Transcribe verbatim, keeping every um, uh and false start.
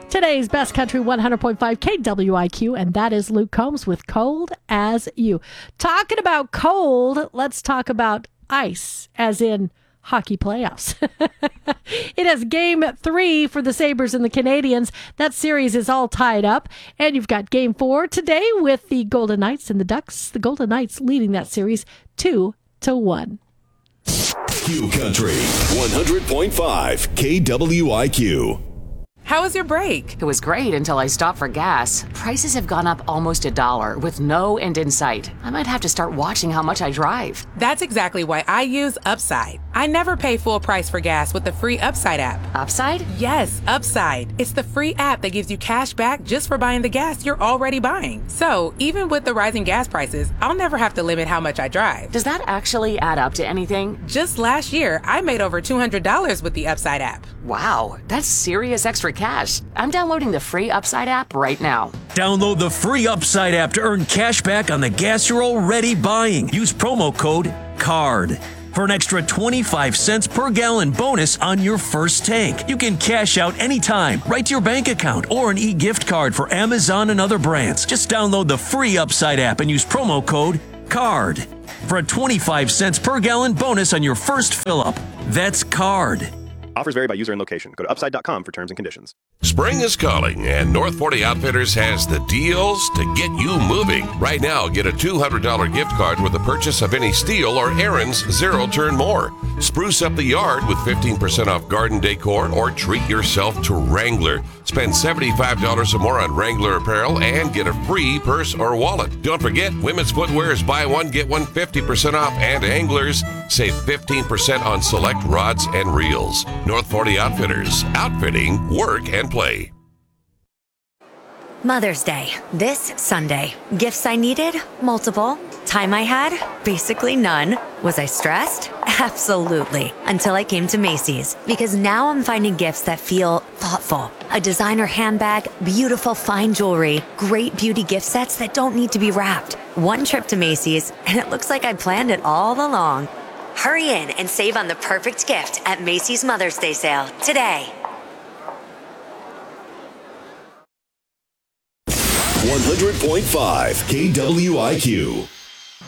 Today's Best Country one hundred point five K W I Q, and that is Luke Combs with Cold as You. Talking about cold, let's talk about ice, as in hockey playoffs. It is game three for the Sabres and the Canadiens. That series is all tied up, and you've got game four today with the Golden Knights and the Ducks. The Golden Knights leading that series two to one. Q Country one hundred point five K W I Q. How was your break? It was great until I stopped for gas. Prices have gone up almost a dollar with no end in sight. I might have to start watching how much I drive. That's exactly why I use Upside. I never pay full price for gas with the free Upside app. Upside? Yes, Upside. It's the free app that gives you cash back just for buying the gas you're already buying. So even with the rising gas prices, I'll never have to limit how much I drive. Does that actually add up to anything? Just last year, I made over two hundred dollars with the Upside app. Wow, that's serious extra cash. I'm downloading the free Upside app right now. Download the free Upside app to earn cash back on the gas you're already buying. Use promo code CARD for an extra twenty-five cents per gallon bonus on your first tank. You can cash out anytime, right to your bank account, or an e-gift card for Amazon and other brands. Just download the free Upside app and use promo code CARD for a twenty-five cents per gallon bonus on your first fill-up. That's CARD. Offers vary by user and location. Go to upside dot com for terms and conditions. Spring is calling, and North forty Outfitters has the deals to get you moving. Right now, get a two hundred dollars gift card with the purchase of any Steel or Aaron's Zero Turn Mower. Spruce up the yard with fifteen percent off garden decor, or treat yourself to Wrangler. Spend seventy-five dollars or more on Wrangler apparel and get a free purse or wallet. Don't forget, women's footwear is buy one, get one fifty percent off, and anglers save fifteen percent on select rods and reels. North forty Outfitters, outfitting, work, and play. Mother's Day, this Sunday. Gifts I needed? Multiple. Time I had? Basically none. Was I stressed? Absolutely. Until I came to Macy's. Because now I'm finding gifts that feel thoughtful. A designer handbag, beautiful fine jewelry, great beauty gift sets that don't need to be wrapped. One trip to Macy's, and it looks like I planned it all along. Hurry in and save on the perfect gift at Macy's Mother's Day sale today. one hundred point five K W I Q.